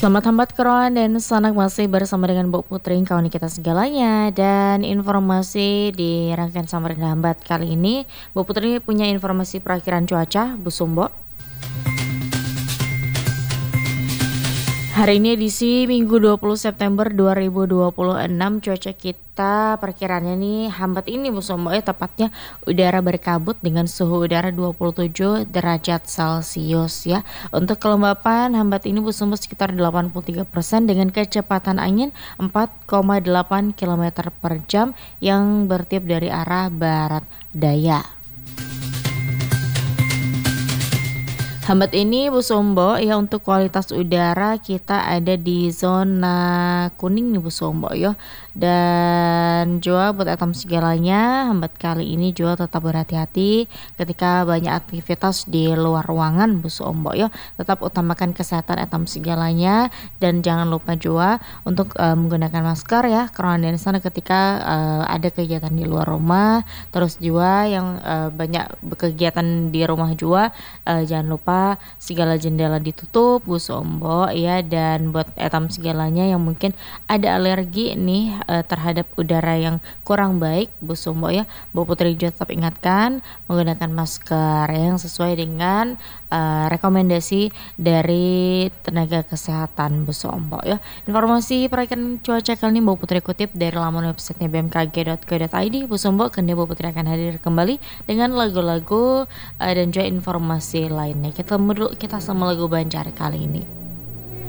Selamat hambat keroan dan sanak masih bersama dengan Bu Putri, kawan kita segalanya. Dan informasi di rangkaian Samarinda Hambat kali ini, Bu Putri punya informasi perakhiran cuaca, Bu Sumbo. Hari ini edisi Minggu 20 September 2026, cuaca kita perkiraannya nih hambat ini Bu Sombo ya, tepatnya udara berkabut dengan suhu udara 27 derajat Celcius ya. Untuk kelembapan hambat ini Bu Sombo sekitar 83% dengan kecepatan angin 4,8 km per jam yang bertiup dari arah barat daya. Hambat ini Bu Sombo ya, untuk kualitas udara kita ada di zona kuning nih Bu Sombo ya. Dan juga buat etam segalanya, hambat kali ini juga tetap berhati-hati ketika banyak aktivitas di luar ruangan Bu Sombo ya. Tetap utamakan kesehatan etam segalanya dan jangan lupa juga untuk menggunakan masker ya, karena di sana ketika ada kegiatan di luar rumah. Terus juga yang banyak kegiatan di rumah juga, jangan lupa segala jendela ditutup Bu Sombo ya. Dan buat etam segalanya yang mungkin ada alergi nih terhadap udara yang kurang baik Bu Sombo ya, Bu Putri juga tetap ingatkan menggunakan masker yang sesuai dengan rekomendasi dari tenaga kesehatan Bu Sombo ya. Informasi perakhiran cuaca kali ini Bu Putri kutip dari laman websitenya bmkg.co.id Bu Sombo. Kemudian Bu Putri akan hadir kembali dengan lagu-lagu dan juga informasi lainnya. Kita sama lagu Banjar kali ini.